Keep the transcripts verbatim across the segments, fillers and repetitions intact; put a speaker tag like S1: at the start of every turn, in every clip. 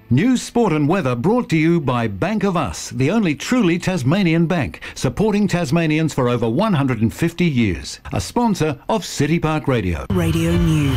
S1: News, sport and weather brought to you by Bank of Us, the only truly Tasmanian bank, supporting Tasmanians for over one hundred fifty years. A sponsor of City Park Radio.
S2: Radio News.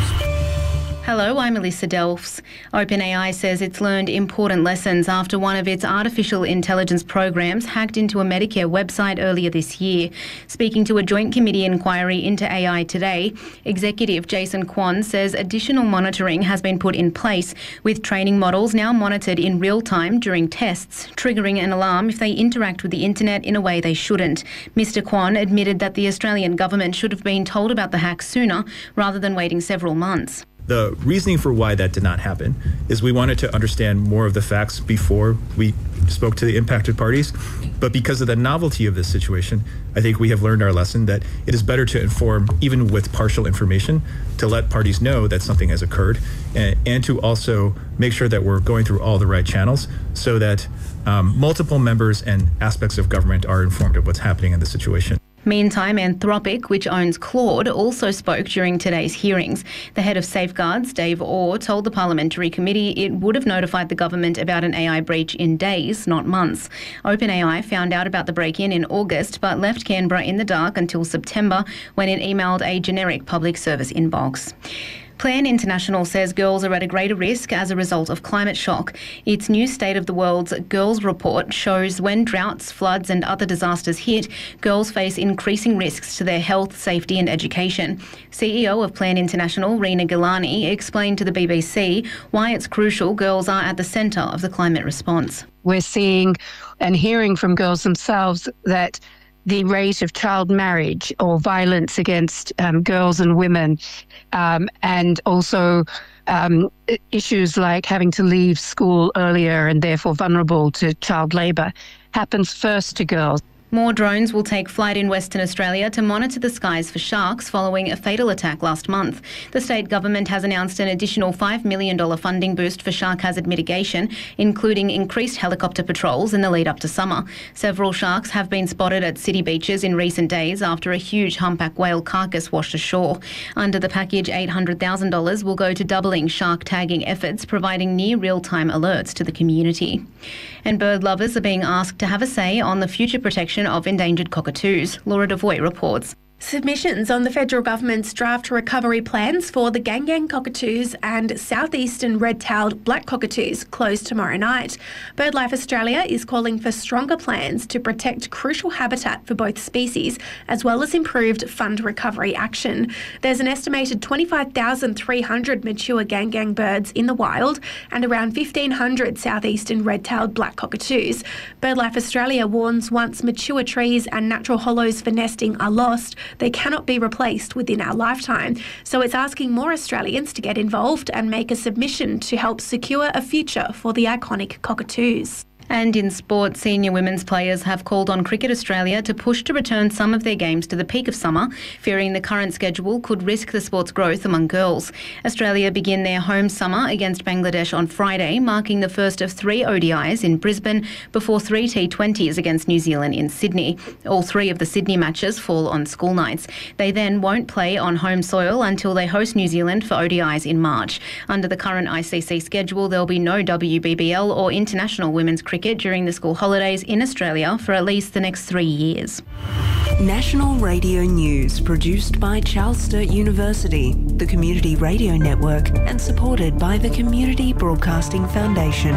S3: Hello, I'm Melissa Delfs. OpenAI says it's learned important lessons after one of its artificial intelligence programs hacked into a Medicare website earlier this year. Speaking to a joint committee inquiry into A I today, Executive Jason Kwon says additional monitoring has been put in place, with training models now monitored in real time during tests, triggering an alarm if they interact with the internet in a way they shouldn't. Mister Kwon admitted that the Australian government should have been told about the hack sooner rather than waiting several months.
S4: The reasoning for why that did not happen is we wanted to understand more of the facts before we spoke to the impacted parties. But because of the novelty of this situation, I think we have learned our lesson that it is better to inform, even with partial information, to let parties know that something has occurred, and, and to also make sure that we're going through all the right channels so that um, multiple members and aspects of government are informed of what's happening in the situation.
S3: Meantime, Anthropic, which owns Claude, also spoke during today's hearings. The head of Safeguards, Dave Orr, told the Parliamentary Committee it would have notified the government about an A I breach in days, not months. OpenAI found out about the break-in in August, but left Canberra in the dark until September, when it emailed a generic public service inbox. Plan International says girls are at a greater risk as a result of climate shock. Its new State of the World's Girls report shows when droughts, floods and other disasters hit, girls face increasing risks to their health, safety and education. C E O of Plan International, Rina Gilani, explained to the B B C why it's crucial girls are at the centre of the climate response.
S5: We're seeing and hearing from girls themselves that the rate of child marriage or violence against um, girls and women, um, and also um, issues like having to leave school earlier and therefore vulnerable to child labour, happens first to girls.
S3: More drones will take flight in Western Australia to monitor the skies for sharks following a fatal attack last month. The state government has announced an additional five million dollars funding boost for shark hazard mitigation, including increased helicopter patrols in the lead up to summer. Several sharks have been spotted at city beaches in recent days after a huge humpback whale carcass washed ashore. Under the package, eight hundred thousand dollars will go to doubling shark tagging efforts, providing near real-time alerts to the community. And bird lovers are being asked to have a say on the future protection of endangered cockatoos. Laura Devoy reports.
S6: Submissions on the federal government's draft recovery plans for the Gangang cockatoos and southeastern red-tailed black cockatoos close tomorrow night. BirdLife Australia is calling for stronger plans to protect crucial habitat for both species, as well as improved fund recovery action. There's an estimated twenty-five thousand three hundred mature Gangang birds in the wild and around fifteen hundred southeastern red-tailed black cockatoos. BirdLife Australia warns once mature trees and natural hollows for nesting are lost, they cannot be replaced within our lifetime. So it's asking more Australians to get involved and make a submission to help secure a future for the iconic cockatoos.
S3: And in sport, senior women's players have called on Cricket Australia to push to return some of their games to the peak of summer, fearing the current schedule could risk the sport's growth among girls. Australia begin their home summer against Bangladesh on Friday, marking the first of three O D Is in Brisbane before three T twenties against New Zealand in Sydney. All three of the Sydney matches fall on school nights. They then won't play on home soil until they host New Zealand for O D Is in March. Under the current I C C schedule, there'll be no W B B L or international women's cricket during the school holidays in Australia for at least the next three years.
S2: National Radio News, produced by Charles Sturt University, the Community Radio Network, and supported by the Community Broadcasting Foundation.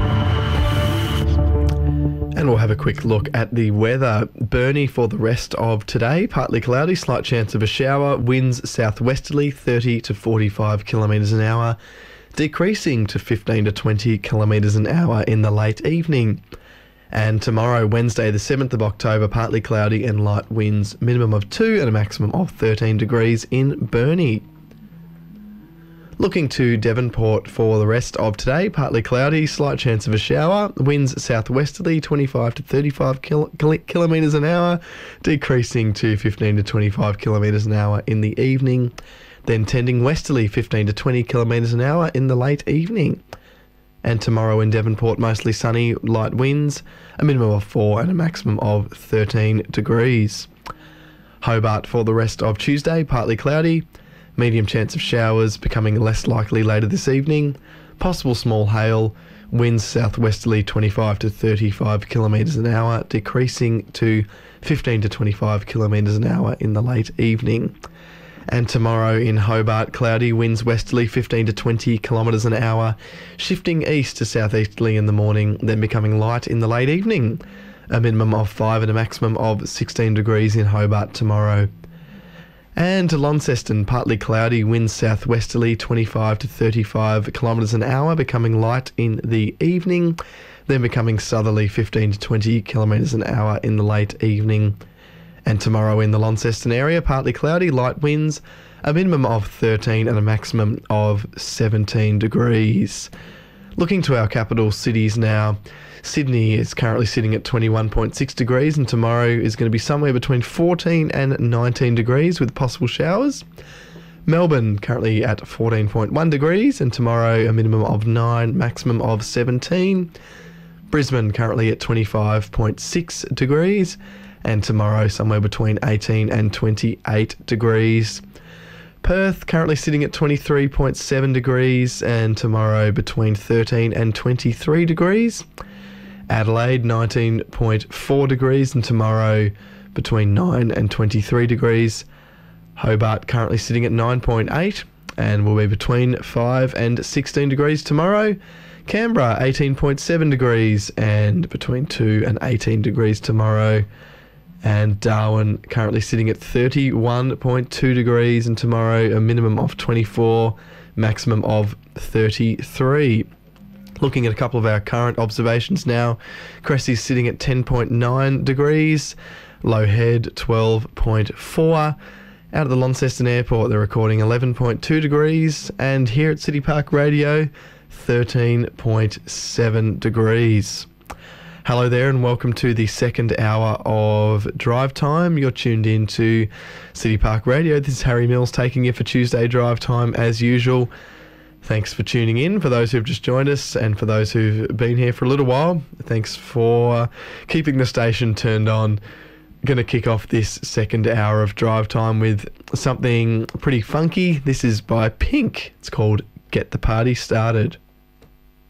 S7: And we'll have a quick look at the weather. Burnie for the rest of today. Partly cloudy, slight chance of a shower. Winds southwesterly, thirty to forty-five kilometres an hour. Decreasing to fifteen to twenty kilometres an hour in the late evening. And tomorrow, Wednesday the seventh of October, partly cloudy and light winds, minimum of two and a maximum of thirteen degrees in Burnie. Looking to Devonport for the rest of today, partly cloudy, slight chance of a shower, winds southwesterly, twenty-five to thirty-five kil- kilometres an hour, decreasing to fifteen to twenty-five kilometres an hour in the evening. Then tending westerly, fifteen to twenty kilometres an hour in the late evening. And tomorrow in Devonport, mostly sunny, light winds, a minimum of four and a maximum of thirteen degrees. Hobart for the rest of Tuesday, partly cloudy, medium chance of showers becoming less likely later this evening, possible small hail, Winds southwesterly twenty-five to thirty-five kilometres an hour, decreasing to fifteen to twenty-five kilometres an hour in the late evening. And tomorrow in Hobart, cloudy, winds westerly fifteen to twenty kilometres an hour, shifting east to southeasterly in the morning, then becoming light in the late evening. A minimum of five and a maximum of sixteen degrees in Hobart tomorrow. And to Launceston, partly cloudy, winds southwesterly twenty-five to thirty-five kilometres an hour, becoming light in the evening, then becoming southerly fifteen to twenty kilometres an hour in the late evening. And tomorrow in the Launceston area, partly cloudy, light winds, a minimum of thirteen and a maximum of seventeen degrees. Looking to our capital cities now, Sydney is currently sitting at twenty-one point six degrees, and tomorrow is going to be somewhere between fourteen and nineteen degrees with possible showers. Melbourne currently at fourteen point one degrees, and tomorrow a minimum of nine, maximum of seventeen. Brisbane currently at twenty-five point six degrees, and tomorrow somewhere between eighteen and twenty-eight degrees. Perth currently sitting at twenty-three point seven degrees, and tomorrow between thirteen and twenty-three degrees. Adelaide nineteen point four degrees, and tomorrow between nine and twenty-three degrees. Hobart currently sitting at nine point eight and will be between five and sixteen degrees tomorrow. Canberra eighteen point seven degrees and between two and eighteen degrees tomorrow. And Darwin currently sitting at thirty-one point two degrees, and tomorrow a minimum of twenty-four, maximum of thirty-three. Looking at a couple of our current observations now, Cressy's sitting at ten point nine degrees, Low Head twelve point four. Out at the Launceston Airport, they're recording eleven point two degrees, and here at City Park Radio, thirteen point seven degrees. Hello there, and welcome to the second hour of Drive Time. You're tuned in to City Park Radio. This is Harry Mills taking you for Tuesday Drive Time as usual. Thanks for tuning in, for those who've just joined us, and for those who've been here for a little while. Thanks for keeping the station turned on. Going to kick off this second hour of Drive Time with something pretty funky. This is by Pink. It's called Get the Party Started.